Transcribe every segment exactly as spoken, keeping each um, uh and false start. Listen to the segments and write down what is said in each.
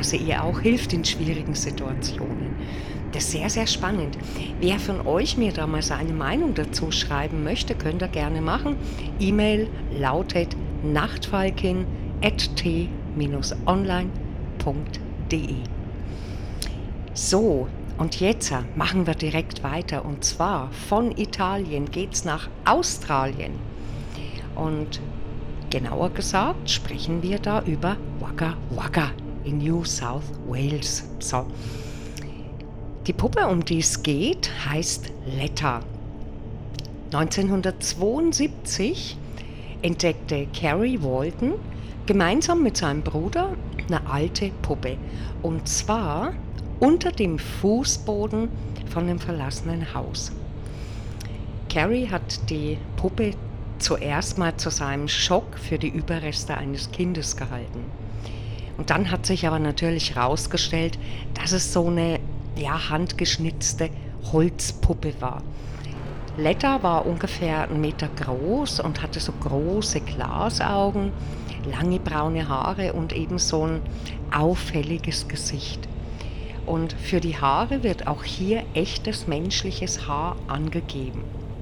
sie ihr auch hilft in schwierigen Situationen. Das ist sehr, sehr spannend. Wer von euch mir da mal seine Meinung dazu schreiben möchte, könnt ihr gerne machen. E-Mail lautet nachtfalkin at t online punkt de. So, und jetzt machen wir direkt weiter. Und zwar von Italien geht's nach Australien. Und genauer gesagt sprechen wir da über Wagga Wagga in New South Wales. So. Die Puppe, um die es geht, heißt Letta. neunzehnhundertzweiundsiebzig entdeckte Kerry Walton gemeinsam mit seinem Bruder eine alte Puppe. Und zwar unter dem Fußboden von einem verlassenen Haus. Kerry hat die Puppe zuerst mal zu seinem Schock für die Überreste eines Kindes gehalten. Und dann hat sich aber natürlich herausgestellt, dass es so eine ja, handgeschnitzte Holzpuppe war. Letta war ungefähr einen Meter groß und hatte so große Glasaugen, lange braune Haare und eben so ein auffälliges Gesicht. Und für die Haare wird auch hier echtes menschliches Haar angegeben.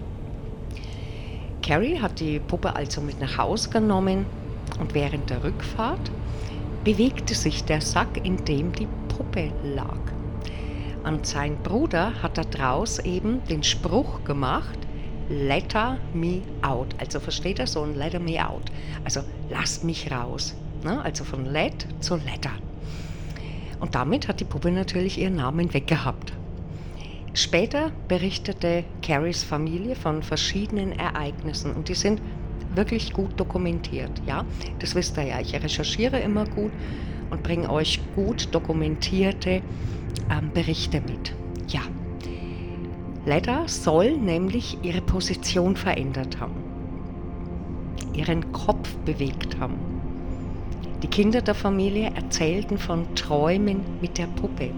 Kerry hat die Puppe also mit nach Hause genommen und während der Rückfahrt bewegte sich der Sack, in dem die Puppe lag. Und sein Bruder hat da draus eben den Spruch gemacht, Let me out. Also versteht er so ein Let me out. Also lasst mich raus. Ne? Also von Let zu Letta. Und damit hat die Puppe natürlich ihren Namen weggehabt. Später berichtete Kerrys Familie von verschiedenen Ereignissen und die sind wirklich gut dokumentiert. Ja? Das wisst ihr ja, ich recherchiere immer gut und bringe euch gut dokumentierte ähm, Berichte mit. Ja, Letta soll nämlich ihre Position verändert haben, ihren Kopf bewegt haben. Die Kinder der Familie erzählten von Träumen mit der Puppe.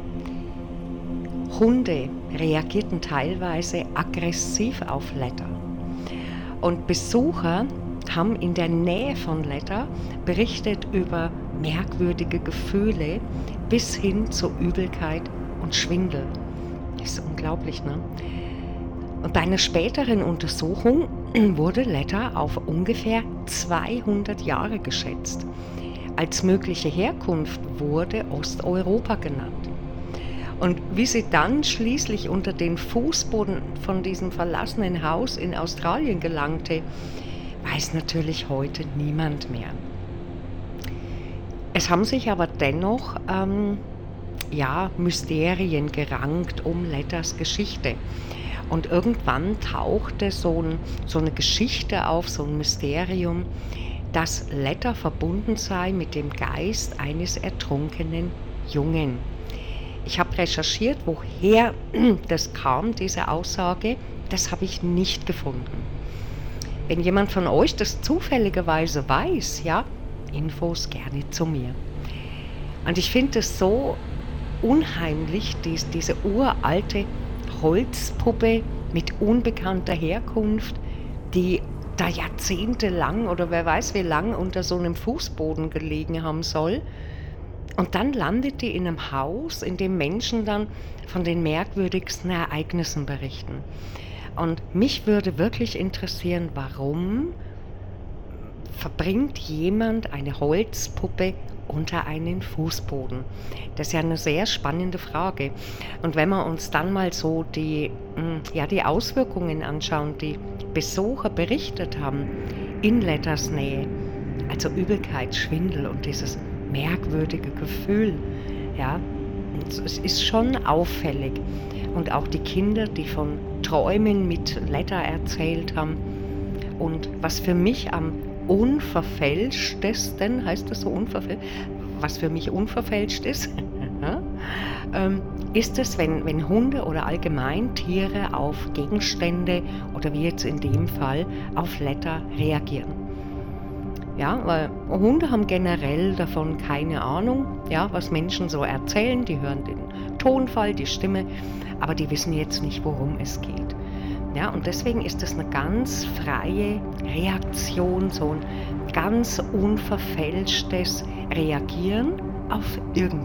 Hunde reagierten teilweise aggressiv auf Letta. Und Besucher haben in der Nähe von Letta berichtet über merkwürdige Gefühle bis hin zu Übelkeit und Schwindel. Das ist unglaublich, ne? Und bei einer späteren Untersuchung wurde Letta auf ungefähr zweihundert Jahre geschätzt. Als mögliche Herkunft wurde Osteuropa genannt. Und wie sie dann schließlich unter den Fußboden von diesem verlassenen Haus in Australien gelangte, weiß natürlich heute niemand mehr. Es haben sich aber dennoch ähm, ja, Mysterien gerankt um Lettas Geschichte. Und irgendwann tauchte so, ein, so eine Geschichte auf, so ein Mysterium, dass Letta verbunden sei mit dem Geist eines ertrunkenen Jungen. Ich habe recherchiert, woher das kam, diese Aussage. Das habe ich nicht gefunden. Wenn jemand von euch das zufälligerweise weiß, ja, Infos gerne zu mir. Und ich finde es so unheimlich, dies, diese uralte Holzpuppe mit unbekannter Herkunft, die da jahrzehntelang oder wer weiß wie lang unter so einem Fußboden gelegen haben soll. Und dann landet die in einem Haus, in dem Menschen dann von den merkwürdigsten Ereignissen berichten. Und mich würde wirklich interessieren, warum verbringt jemand eine Holzpuppe unter einen Fußboden? Das ist ja eine sehr spannende Frage. Und wenn wir uns dann mal so die, ja, die Auswirkungen anschauen, die Besucher berichtet haben in Lettas Nähe, also Übelkeit, Schwindel und dieses merkwürdige Gefühl, ja, es ist schon auffällig. Und auch die Kinder, die von Träumen mit Letta erzählt haben. Und was für mich am unverfälschtesten, heißt das so unverfälscht, was für mich unverfälscht ist, ähm, ist es, wenn, wenn Hunde oder allgemein Tiere auf Gegenstände oder wie jetzt in dem Fall auf Letta reagieren. Ja, weil Hunde haben generell davon keine Ahnung, ja, was Menschen so erzählen. Die hören den Tonfall, die Stimme, aber die wissen jetzt nicht, worum es geht. Ja, und deswegen ist das eine ganz freie Reaktion, so ein ganz unverfälschtes Reagieren auf irgendwas.